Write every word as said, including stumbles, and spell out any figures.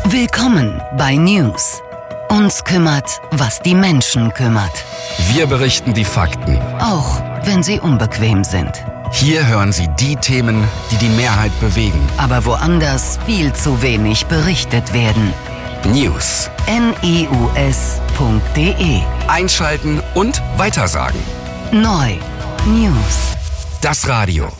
Willkommen bei News. Uns kümmert, was die Menschen kümmert. Wir berichten die Fakten, auch wenn sie unbequem sind. Hier hören Sie die Themen, die die Mehrheit bewegen. Aber woanders viel zu wenig berichtet werden. News. news punkt de. Einschalten und weitersagen. Neu. News. Das Radio.